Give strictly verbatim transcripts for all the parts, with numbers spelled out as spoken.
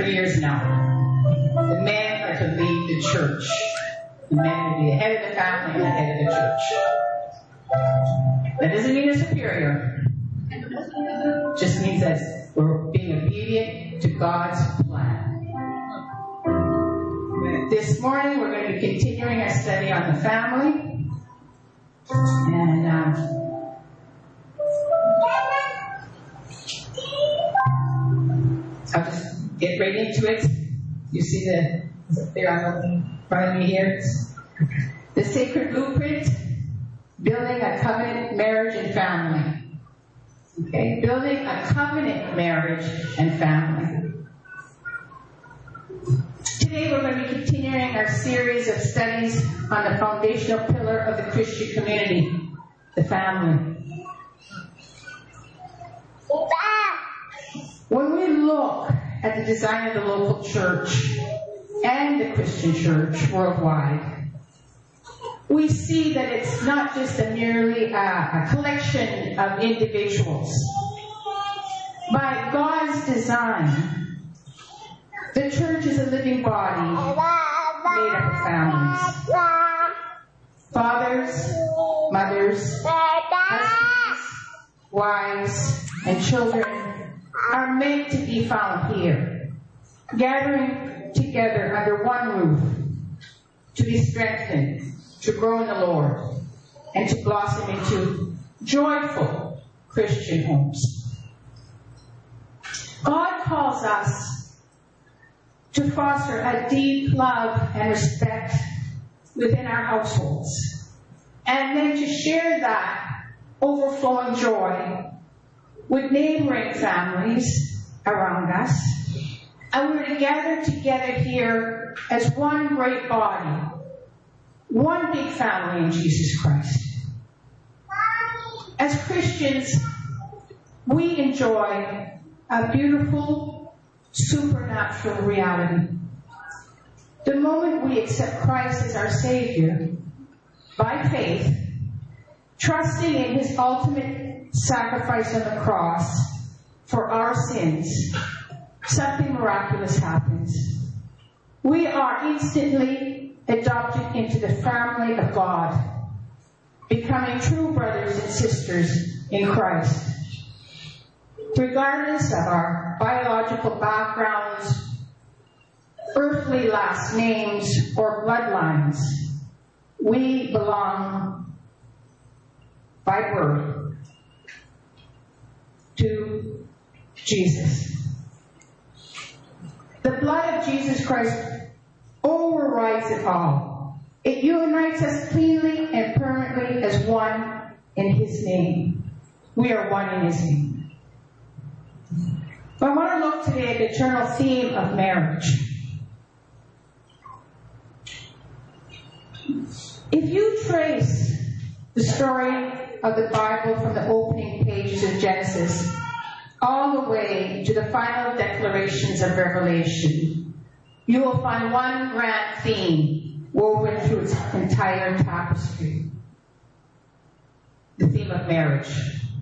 years now. The men are to lead the church. The men will be the head of the family and the head of the church. That doesn't mean they're superior. It just means that we're being obedient to God's plan. This morning we're going to be continuing our study on the family. And um, I'll just get right into it. You see the, is it there on front of me here? The sacred blueprint, building a covenant marriage and family. Okay, building a covenant marriage and family. Today we're going to be continuing our series of studies on the foundational pillar of the Christian community, the family. When we look at the design of the local church and the Christian church worldwide, we see that it's not just a merely a, a collection of individuals. By God's design, the church is a living body made up of families. Fathers, mothers, husbands, wives, and children are meant to be found here, gathering together under one roof to be strengthened, to grow in the Lord, and to blossom into joyful Christian homes. God calls us to foster a deep love and respect within our households, and then to share that overflowing joy with neighboring families around us. And we're to gather together here as one great body, one big family in Jesus Christ. As Christians, we enjoy a beautiful supernatural reality. The moment we accept Christ as our Savior, by faith, trusting in His ultimate sacrifice on the cross for our sins, something miraculous happens. We are instantly adopted into the family of God, becoming true brothers and sisters in Christ. Regardless of our biological backgrounds, earthly last names, or bloodlines, we belong by birth to Jesus. The blood of Jesus Christ overrides it all. It unites us cleanly and permanently as one in His name. We are one in His name. I want to look today at the eternal theme of marriage. If you trace the story of the Bible from the opening pages of Genesis all the way to the final declarations of Revelation, you will find one grand theme woven through its entire tapestry. The theme of marriage.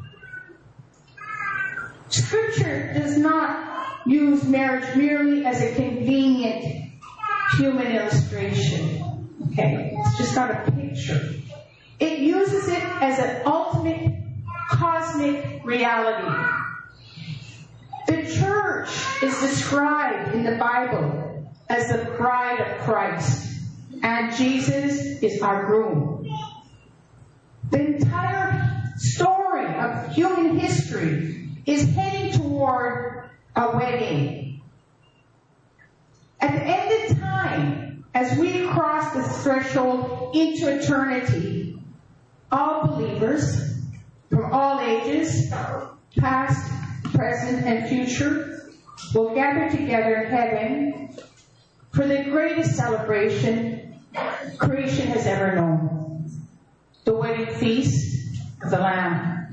Scripture does not use marriage merely as a convenient human illustration. Okay? It's just not a picture. It uses it as an ultimate cosmic reality. The church is described in the Bible as the bride of Christ, and Jesus is our groom. The entire story of human history is heading toward a wedding. At the end of time, as we cross the threshold into eternity, all believers from all ages, past, present, and future, will gather together in heaven for the greatest celebration creation has ever known, the wedding feast of the Lamb.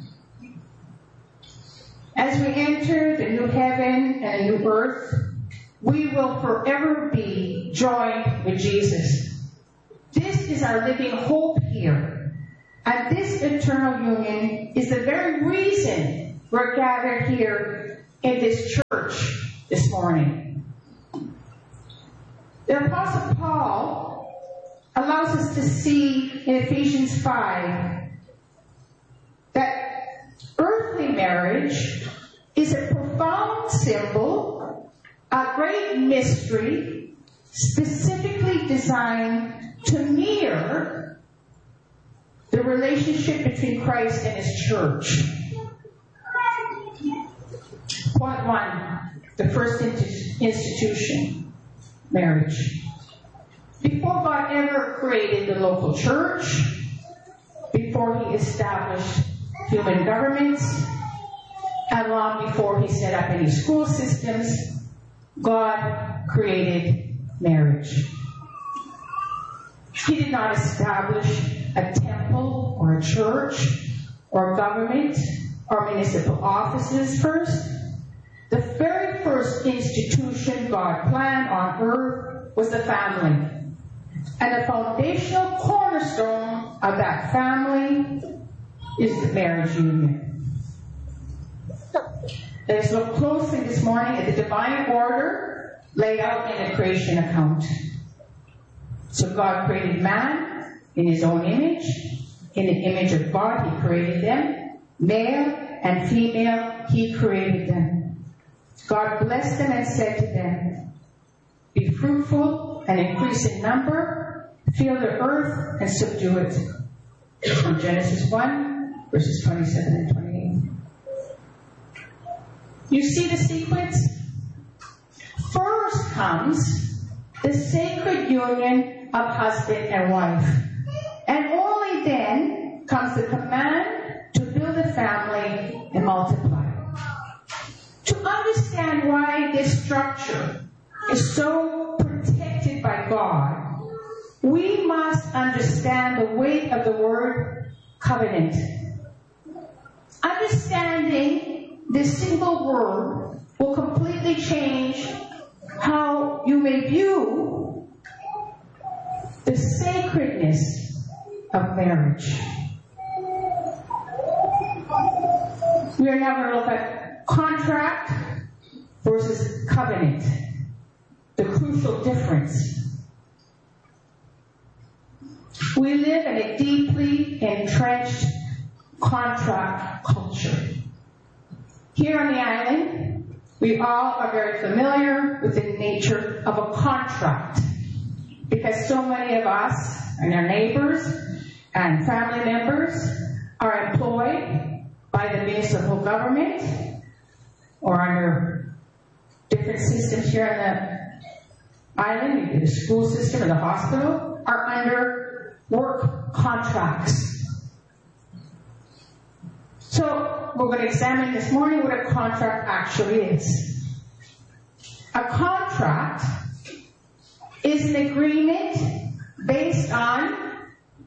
As we enter the new heaven and the new earth, we will forever be joined with Jesus. This is our living hope here. And this eternal union is the very reason we're gathered here in this church this morning. The Apostle Paul allows us to see in Ephesians five that earthly marriage is a profound symbol, a great mystery, specifically designed to mirror the relationship between Christ and His church. Point one, the first institution, marriage. Before God ever created the local church, before He established human governments, and long before He set up any school systems, God created marriage. He did not establish a temple or a church or government or municipal offices first. The very first institution God planned on earth was the family. And the foundational cornerstone of that family is the marriage union. Let's look closely this morning at the divine order laid out in the creation account. So God created man in His own image. In the image of God He created them. Male and female He created them. God blessed them and said to them, "Be fruitful and increase in number, fill the earth and subdue it." From Genesis one, verses twenty-seven and twenty-eight. You see the sequence? First comes the sacred union of husband and wife. And only then comes the command to build a family and multiply. To understand why this structure is so protected by God, we must understand the weight of the word covenant. Understanding this single word will completely change how you may view the sacredness of marriage. We are now going to look at contract versus covenant, the crucial difference. We live in a deeply entrenched contract culture. Here on the island, we all are very familiar with the nature of a contract, because so many of us and our neighbors and family members are employed by the municipal government or under different systems here on the island, maybe the school system or the hospital, are under work contracts. So we're going to examine this morning what a contract actually is. A contract is an agreement based on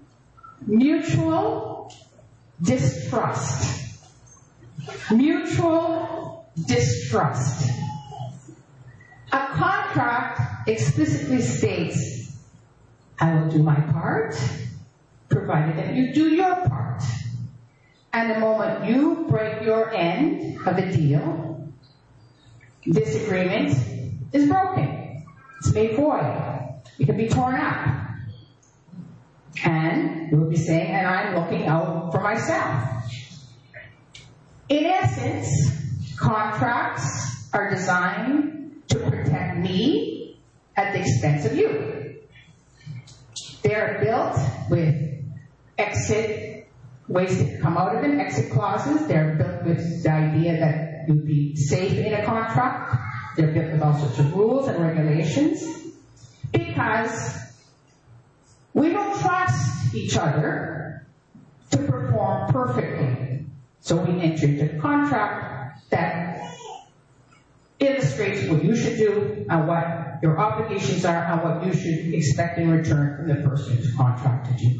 mutual distrust. Mutual distrust. A contract explicitly states, "I will do my part, provided that you do your part. And the moment you break your end of the deal, this agreement is broken. It's made void. It can be torn up. And you will be saying, and I'm looking out for myself." In essence, contracts are designed to protect me at the expense of you. They're built with exit, ways to come out of it, exit clauses. They're built with the idea that you'd be safe in a contract. They're built with all sorts of rules and regulations. Because we don't trust each other to perform perfectly. So we enter into a contract that illustrates what you should do and what your obligations are and what you should expect in return from the person who's contracted you.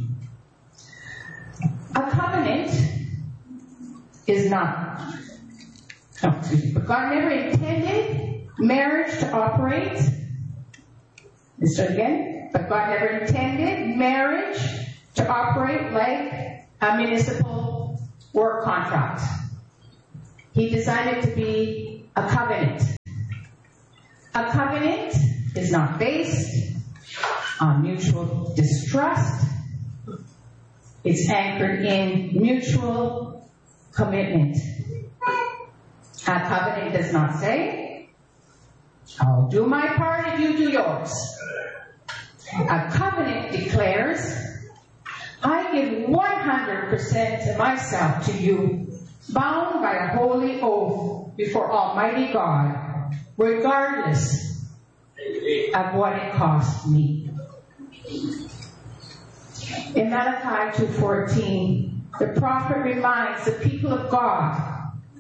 A covenant is not, oh, excuse me, but God never intended marriage to operate. Let's start again. But God never intended marriage to operate like a municipal work contract. He designed it to be a covenant. A covenant is not based on mutual distrust. It's anchored in mutual commitment. A covenant does not say, I'll do my part if you do yours. A covenant declares, I give one hundred percent of myself to you, bound by a holy oath before Almighty God, regardless of what it costs me. In Malachi two fourteen, the prophet reminds the people of God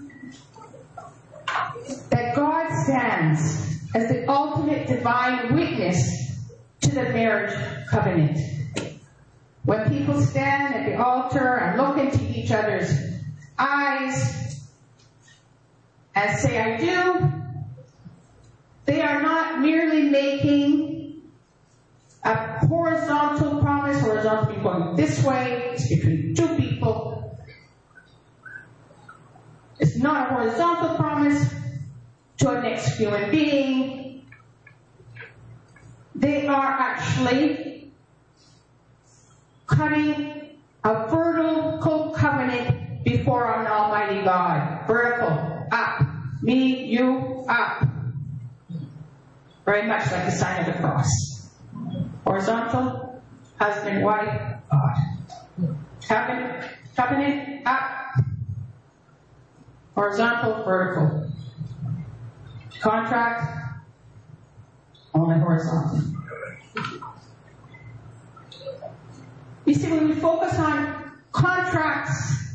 that God stands as the ultimate divine witness to the marriage covenant. When people stand at the altar and look into each other's eyes and say, I do, they are not merely making a horizontal promise, horizontal means going this way, it's between two people. It's not a horizontal promise to a next human being. They are actually cutting a vertical covenant before an Almighty God. Vertical, up. Me, you, up. Very much like the sign of the cross. Horizontal, husband, wife, God. Covenant, covenant, up. Horizontal, vertical. Contract, only horizontal. You see, when we focus on contracts,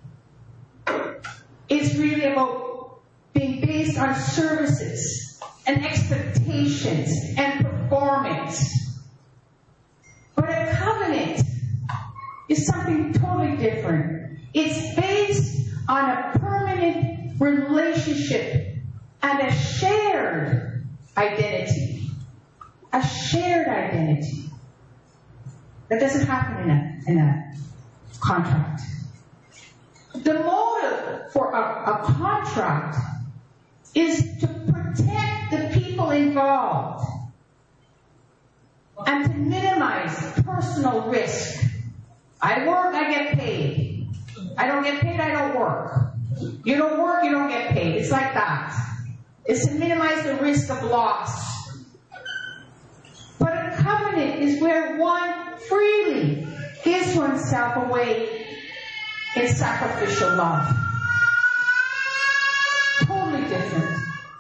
it's really about being based on services and expectations and performance. But a covenant is something totally different. It's based on a permanent relationship and a shared identity. A shared identity. That doesn't happen in a, in a contract. The motive for a, a contract is to protect the people involved and to minimize personal risk. I work, I get paid. I don't get paid, I don't work. You don't work, you don't get paid. It's like that. It's to minimize the risk of loss. But a covenant is where one freely gives oneself away in sacrificial love. Totally different.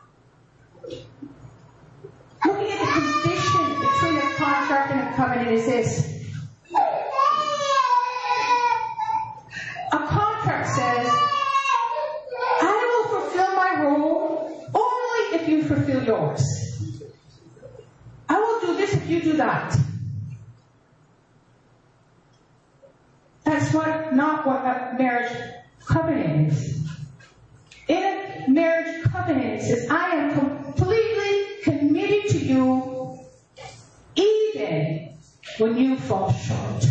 Looking at the condition between a contract and a covenant is this. A contract says, I will fulfill my role only if you fulfill yours. I will do this if you do that. That's what, not what a marriage covenant is. In a marriage covenant, it says, I am completely committed to you even when you fall short.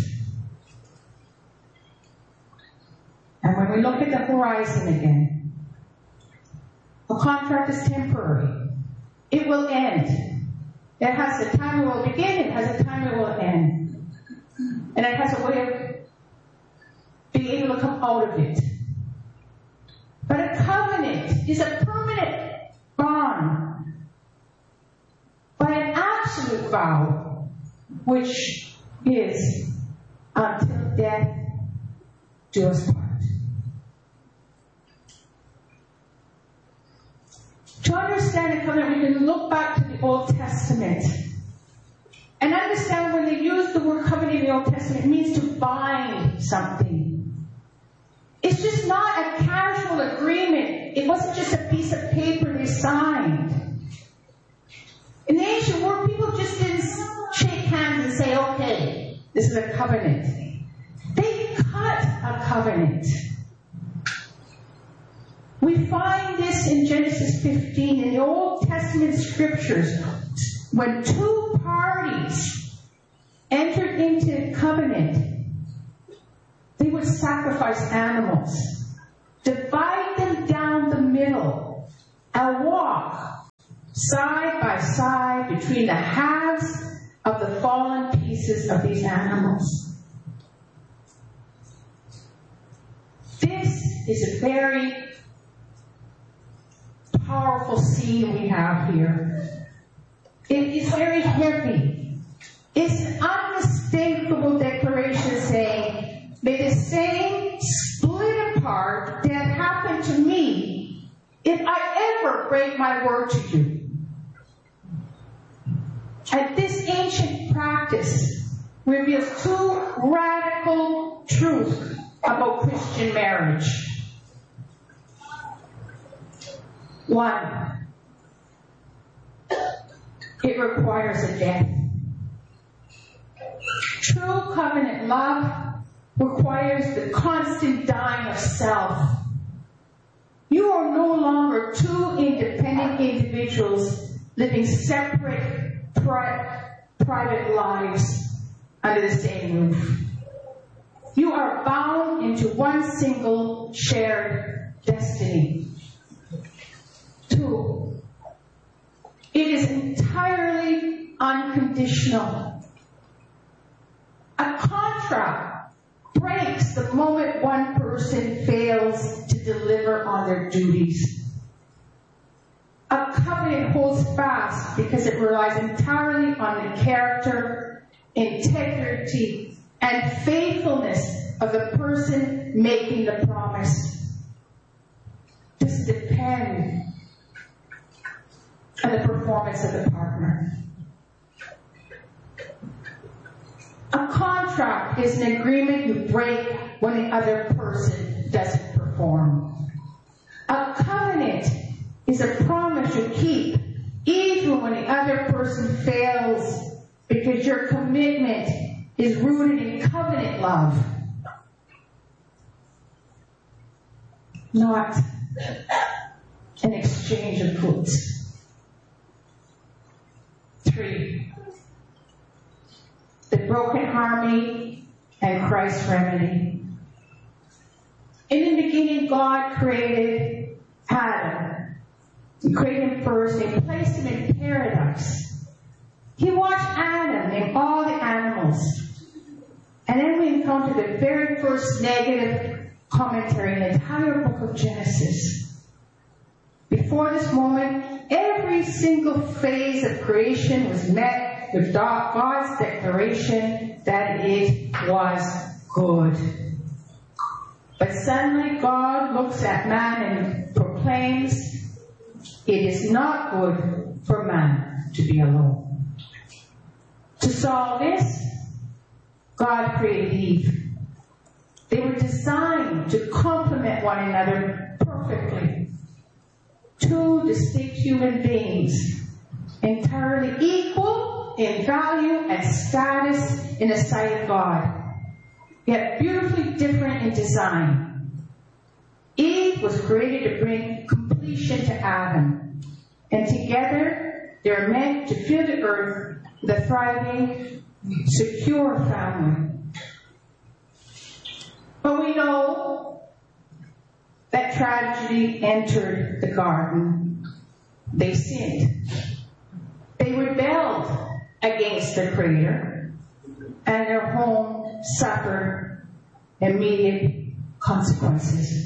And when we look at the horizon again, a contract is temporary. It will end. It has a time it will begin, it has a time it will end. And it has a way of being able to come out of it. But a covenant is a permanent bond by an absolute vow, which is until death do us part. To understand a covenant, we can look back to the Old Testament and understand when they use the word covenant in the Old Testament, it means to bind something. It's just not a casual agreement. It wasn't just a piece of paper they signed. In the ancient world, people just didn't shake hands and say, okay, this is a covenant. They cut a covenant. We find this in Genesis fifteen in the Old Testament scriptures. When two parties entered into covenant, they would sacrifice animals, divide them down the middle, and walk side by side between the halves of the fallen pieces of these animals. This is a very powerful scene we have here. It is very heavy. It's an unmistakable declaration saying, may the same split apart that happened to me if I ever break my word to you. And this ancient practice reveals two radical truths about Christian marriage. One, it requires a death. True covenant love requires the constant dying of self. You are no longer two independent individuals living separate, pri- private lives under the same roof. You are bound into one single shared destiny. Two, it is entirely unconditional. A contract breaks the moment one person fails to deliver on their duties. A covenant holds fast because it relies entirely on the character, integrity, and faithfulness of the person making the promise. This depends on the performance of the partner. A contract is an agreement you break when the other person doesn't perform. A covenant is a promise you keep even when the other person fails, because your commitment is rooted in covenant love, not an exchange of goods. Three, the broken harmony and Christ's remedy. In the beginning, God created Adam. He created him first and placed him in paradise. He watched Adam and all the animals. And then we encounter the very first negative commentary in the entire book of Genesis. Before this moment, every single phase of creation was met with God's declaration that it was good. But suddenly God looks at man and proclaims, it is not good for man to be alone. To solve this, God created Eve. They were designed to complement one another perfectly. Two distinct human beings, entirely equal in value and status in the sight of God, yet beautifully different in design. Eve was created to bring completion to Adam, and together they are meant to fill the earth with a thriving, secure family. But we know that tragedy entered the garden. They sinned. They rebelled against their Creator, and their home suffered immediate consequences.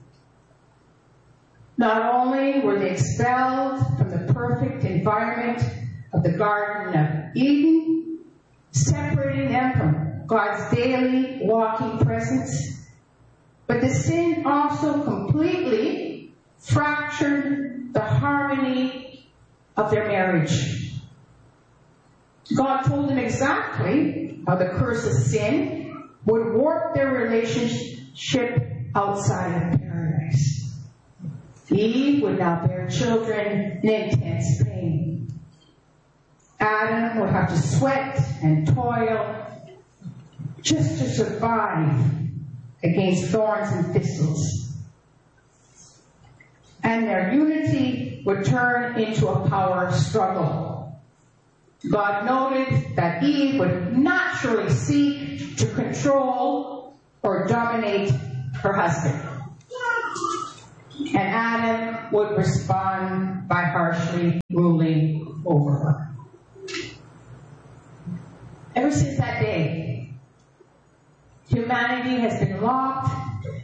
Not only were they expelled from the perfect environment of the Garden of Eden, separating them from God's daily walking presence, but the sin also completely fractured the harmony of their marriage. God told them exactly how the curse of sin would warp their relationship outside of paradise. Eve would now bear children in intense pain. Adam would have to sweat and toil just to survive against thorns and thistles. And their unity would turn into a power struggle. God noted that Eve would naturally seek to control or dominate her husband. And Adam would respond by harshly ruling over her. since that day, humanity has been locked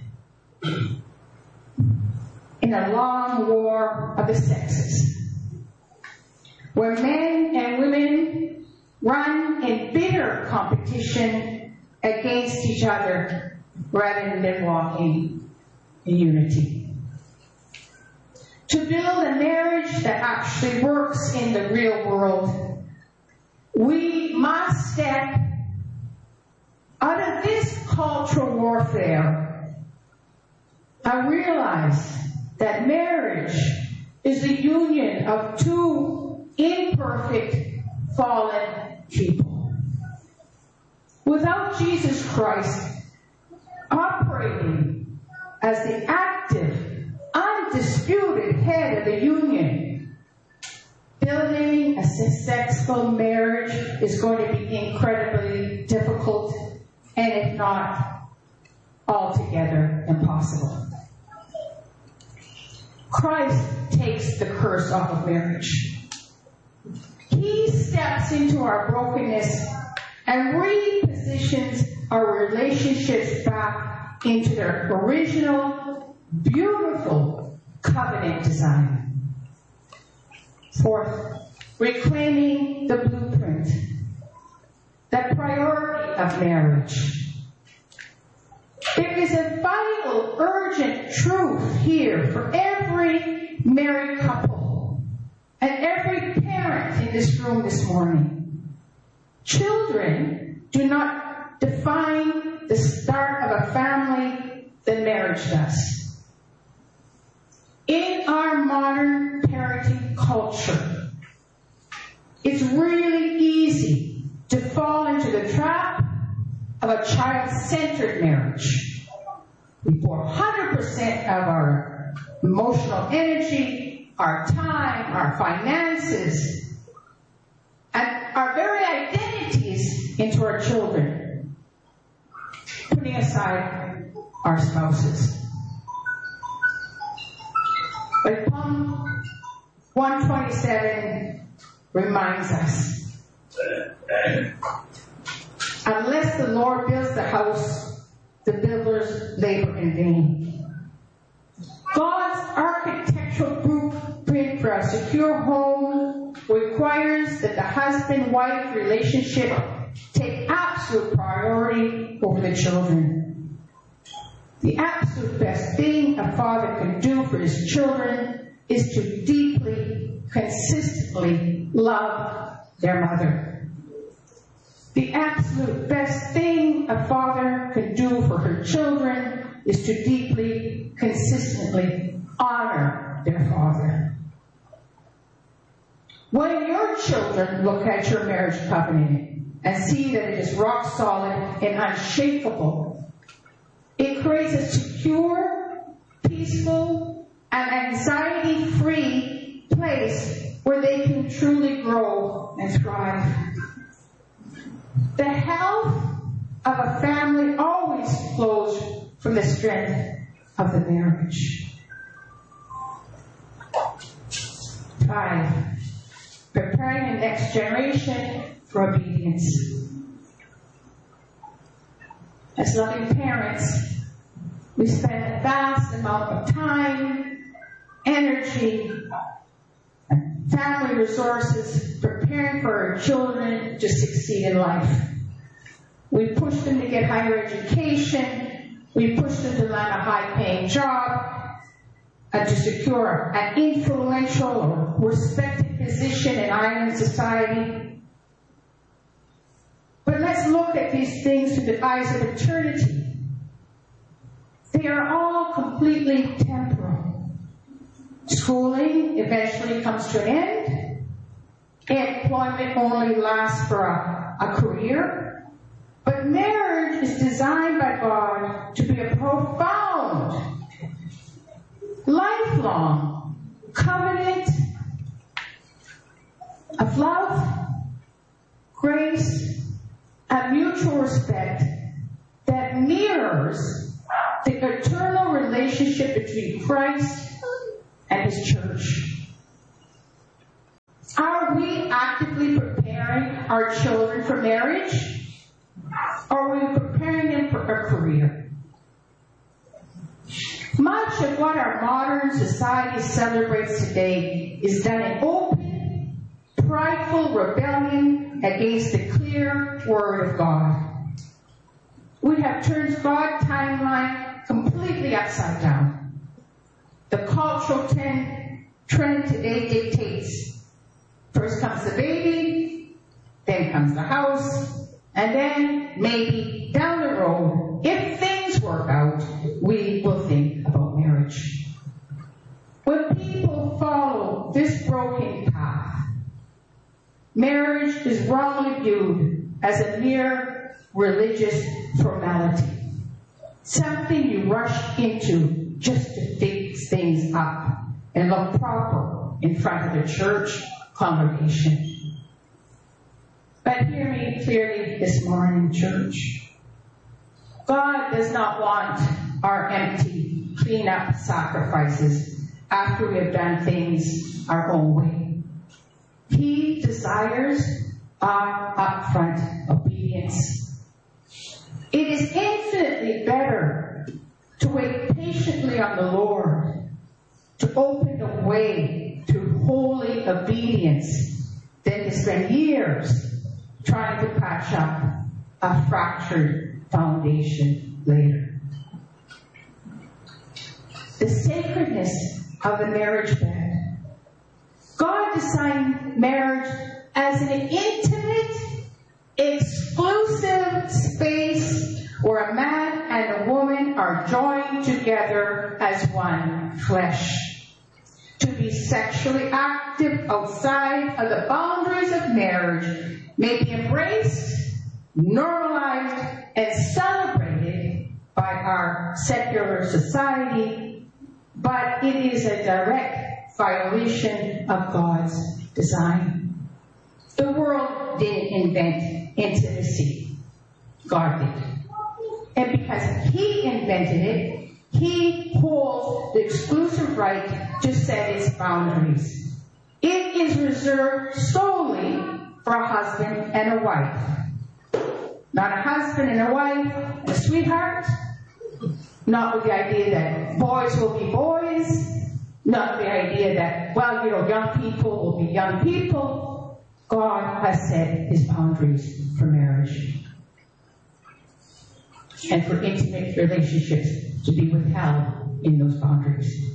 in a long war of the sexes, where men and women run in bitter competition against each other rather than walking in unity. To build a marriage that actually works in the real world, we must step out of this cultural warfare and realize that marriage is the union of two imperfect, fallen people. Without Jesus Christ operating as the active, undisputed head of the union, building a successful marriage is going to be incredibly difficult, and if not, altogether impossible. Christ takes the curse off of marriage. He steps into our brokenness and repositions our relationships back into their original, beautiful covenant design. Fourth, reclaiming the blueprint, the priority of marriage. There is a vital, urgent truth here for every married couple and every parent in this room this morning. Children do not define the start of a family than marriage does. In our modern parenting culture, it's really easy to fall into the trap of a child-centered marriage. We pour one hundred percent of our emotional energy, our time, our finances, and our very identities into our children, putting aside our spouses. But Psalm one twenty-seven reminds us, unless the Lord builds the house, the builders labor in vain. God's architectural blueprint for a secure home requires that the husband-wife relationship take absolute priority over the children. The absolute best thing a father can do for his children is to deeply, consistently love their mother. The absolute best thing a father can do for her children is to deeply, consistently honor their father. When your children look at your marriage covenant and see that it is rock solid and unshakable, it creates a secure, peaceful, and anxiety-free place where they can truly grow and thrive. The health of a family always flows from the strength of the marriage. Five, preparing the next generation for obedience. As loving parents, we spend a vast amount of time, energy, and family resources preparing for our children to succeed in life. We push them to get higher education. We push them to land a high-paying job and to secure an influential or respected position in island society. But let's look at these things through the eyes of eternity. They are all completely temporal. Schooling eventually comes to an end. Employment only lasts for a, a career. But marriage is designed by God to be a profound, lifelong covenant of love, grace, and mutual respect that mirrors the eternal relationship between Christ and His church. Are we actively preparing our children for marriage? Or are we preparing them for a career? Much of what our modern society celebrates today is done in open, prideful rebellion against the clear Word of God. We have turned God's timeline completely upside down. The cultural trend, trend today dictates. First comes the baby, then comes the house, and then maybe down the road, if things work out, we will think about marriage. When people follow this broken path, marriage is wrongly viewed as a mere religious formality, something you rush into just to fix things up and look proper in front of the church congregation. But hear me clearly this morning, church. God does not want our empty, clean-up sacrifices after we have done things our own way. He desires our upfront obedience. It is infinitely better to wait patiently on the Lord to open the way to holy obedience than to spend years trying to patch up a fractured foundation later. The sacredness of the marriage bed. God designed marriage as an intimate, exclusive space where a man and a woman are joined together as one flesh. To be sexually active outside of the boundaries of marriage may be embraced, normalized, and celebrated by our secular society, but it is a direct violation of God's design. The world didn't invent intimacy. God did. And because He invented it, He holds the exclusive right to set its boundaries. It is reserved solely for a husband and a wife. Not a husband and a wife and a sweetheart. Not with the idea that boys will be boys. Not the idea that, well, you know, young people will be young people. God has set His boundaries for marriage. And for intimate relationships to be withheld in those boundaries.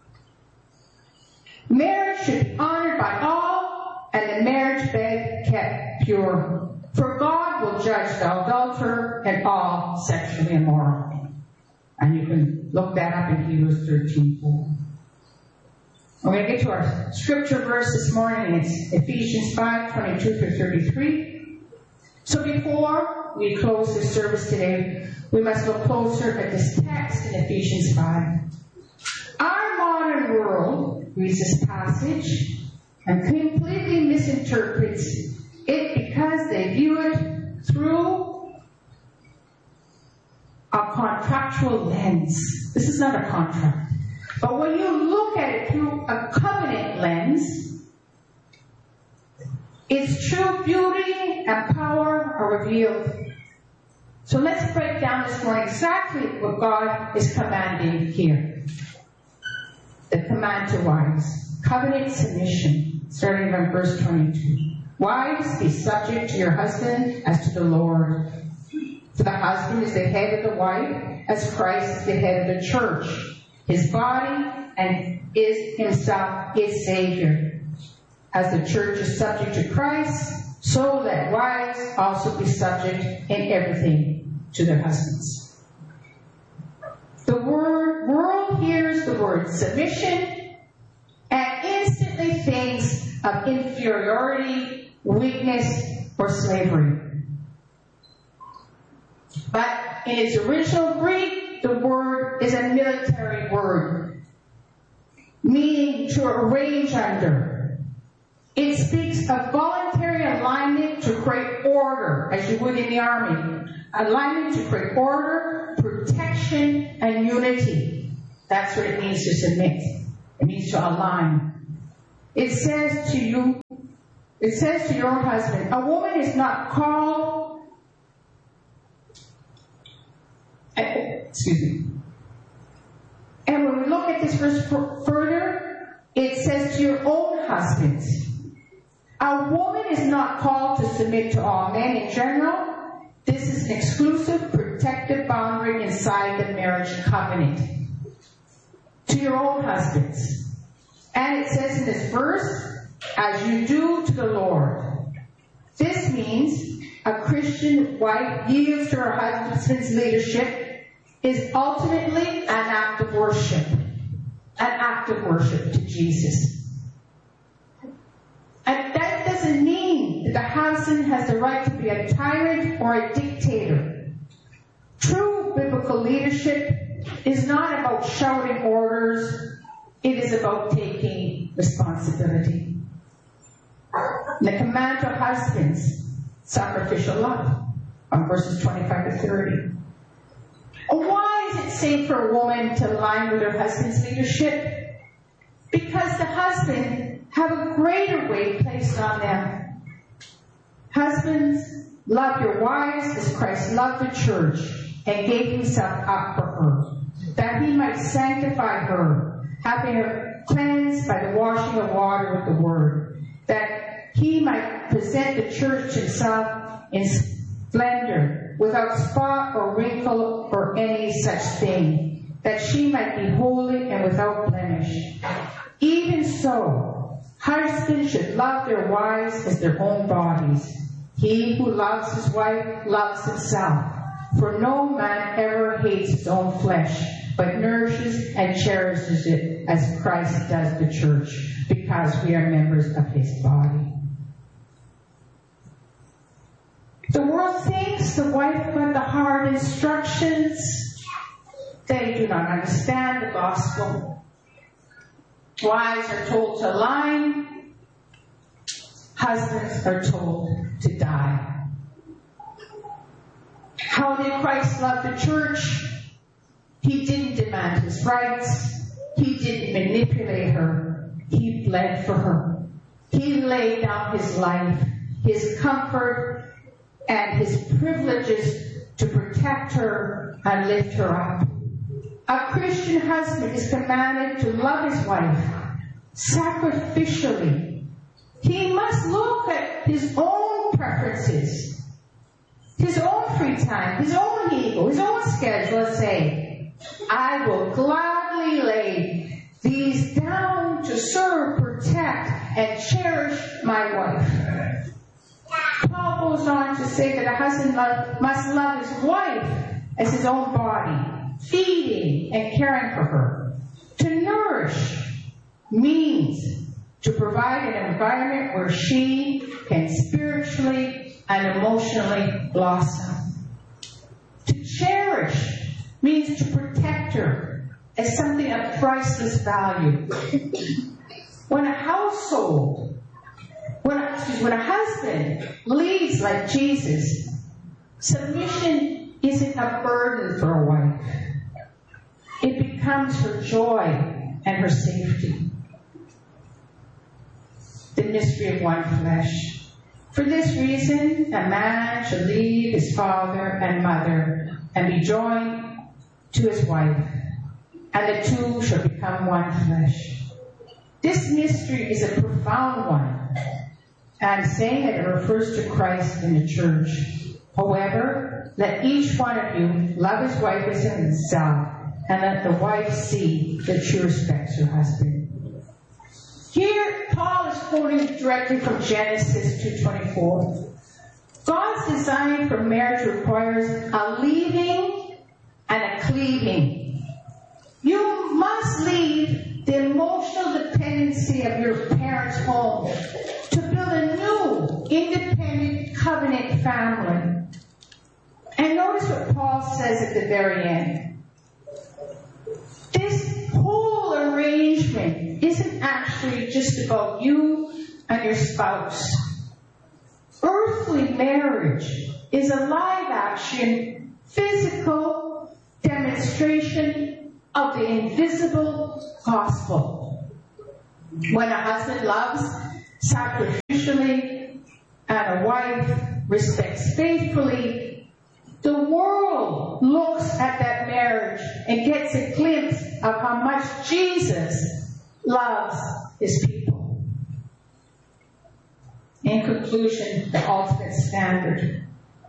Marriage should be honored by all, and the marriage bed kept pure. For God will judge the adulterer and all sexually immoral. And you can look that up in Hebrews thirteen four. We're going to get to our scripture verse this morning. It's Ephesians five twenty-two through thirty-three. So before we close this service today, we must look closer at this text in Ephesians five. Our modern world reads this passage and completely misinterprets it because they view it through a contractual lens. This is not a contract. But when you look at it through a covenant lens, its true beauty and power are revealed. So let's break down this morning exactly what God is commanding here. The command to wives. Covenant submission, starting from verse twenty-two. Wives, be subject to your husband as to the Lord. For the husband is the head of the wife, as Christ is the head of the church, His body, and is Himself its Savior. As the church is subject to Christ, so let wives also be subject in everything to their husbands. The word world hears the word submission and instantly thinks of inferiority, weakness, or slavery. But in its original Greek, the word is a military word, meaning to arrange under. It speaks of voluntary alignment to create order, as you would in the army. Alignment to create order, protection, and unity. That's what it means to submit. It means to align. It says to you, it says to your husband, a woman is not called Excuse me. And when we look at this verse further, it says to your own husbands. A woman is not called to submit to all men in general. This is an exclusive, protective boundary inside the marriage covenant. To your own husbands. And it says in this verse, as you do to the Lord. This means a Christian wife yields to her husband's leadership is ultimately an act of worship. An act of worship to Jesus. And that doesn't mean that the husband has the right to be a tyrant or a dictator. True biblical leadership is not about shouting orders. It is about taking responsibility. The command to husbands, sacrificial love, on verses twenty-five to thirty. Why is it safe for a woman to align with her husband's leadership? Because the husband have a greater weight placed on them. Husbands, love your wives as Christ loved the church and gave himself up for her, that he might sanctify her, having her cleansed by the washing of water with the word, that he might present the church himself in splendor, without spot or wrinkle or any such thing, that she might be holy and without blemish. Even so, husbands should love their wives as their own bodies. He who loves his wife loves himself. For no man ever hates his own flesh, but nourishes and cherishes it as Christ does the church, because we are members of his body. The world thinks the wife got the hard instructions. They do not understand the gospel. Wives are told to align. Husbands are told to die. How did Christ love the church? He didn't demand his rights. He didn't manipulate her. He bled for her. He laid down his life, his comfort, and his privileges to protect her and lift her up. A Christian husband is commanded to love his wife sacrificially. He must look at his own preferences, his own free time, his own ego, his own schedule, and say, I will gladly lay these down to serve, protect, and cherish my wife. Paul goes on to say that a husband love, must love his wife as his own body, feeding and caring for her. To nourish means to provide an environment where she can spiritually and emotionally blossom. To cherish means to protect her as something of priceless value. When a household When a, when a husband leads like Jesus, submission isn't a burden for a wife. It becomes her joy and her safety. The mystery of one flesh. For this reason, a man shall leave his father and mother and be joined to his wife, and the two shall become one flesh. This mystery is a profound one. I'm saying that it refers to Christ in the church. However, let each one of you love his wife as himself, and let the wife see that she respects her husband. Here, Paul is quoting directly from Genesis two twenty-four. God's design for marriage requires a leaving and a cleaving. You must leave the emotional dependency of your parents' home to build a new, independent, covenant family. And notice what Paul says at the very end. This whole arrangement isn't actually just about you and your spouse. Earthly marriage is a live-action, physical demonstration of the invisible gospel. When a husband loves sacrificially and a wife respects faithfully, The world looks at that marriage and gets a glimpse of how much Jesus loves his people. In conclusion, the ultimate standard.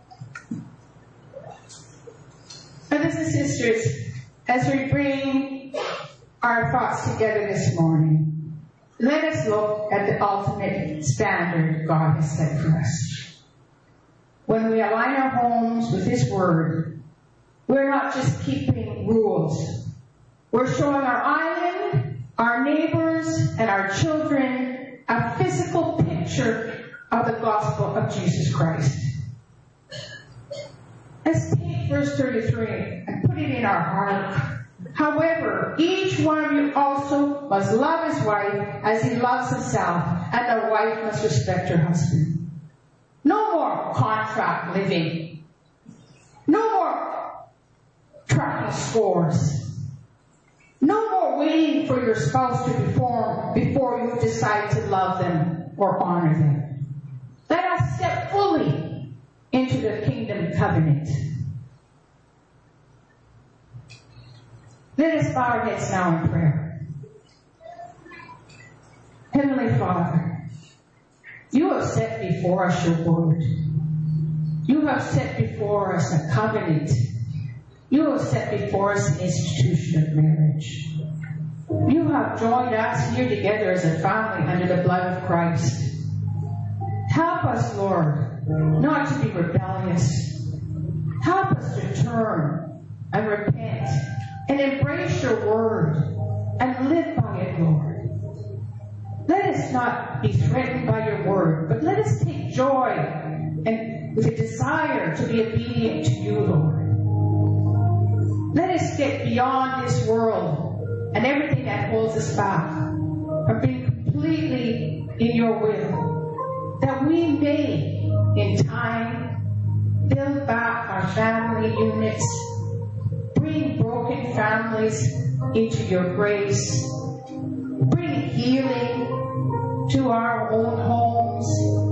Brothers and sisters, as we bring our thoughts together this morning, let us look at the ultimate standard God has set for us. When we align our homes with His Word, we're not just keeping rules. We're showing our island, our neighbors, and our children a physical picture of the gospel of Jesus Christ. Let's take verse thirty-three and put it in our heart. However, each one of you also must love his wife as he loves himself, and the wife must respect her husband. No more contract living. No more tracking scores. No more waiting for your spouse to perform before you decide to love them or honor them. Let us step fully into the kingdom covenant. Let us bow our heads now in prayer. Heavenly Father, you have set before us your word. You have set before us a covenant. You have set before us an institution of marriage. You have joined us here together as a family under the blood of Christ. Help us, Lord, not to be rebellious. Help us to turn and repent and embrace your word and live by it, Lord. Let us not be threatened by your word, but let us take joy and with a desire to be obedient to you, Lord. Let us get beyond this world and everything that holds us back from being completely in your will, that we may, in time, build back our family units, bring broken families into your grace, bring healing to our own homes,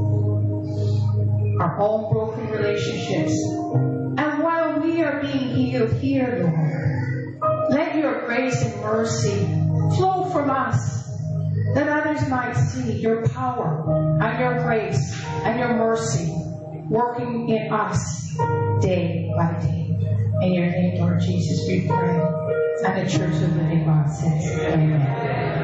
our own broken relationships. And while we are being healed here, Lord, let your grace and mercy flow from us, that others might see your power and your grace and your mercy working in us day by day. In your name, Lord Jesus, we pray. And the Church of the Living God says, Amen.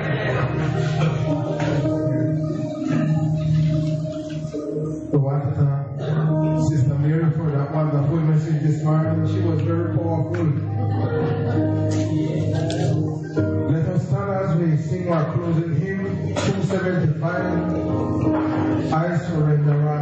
So I thank Sister Mary for that wonderful message this morning. She was very powerful. Let us stand as we sing our closing hymn, two seventy-five, I Surrender.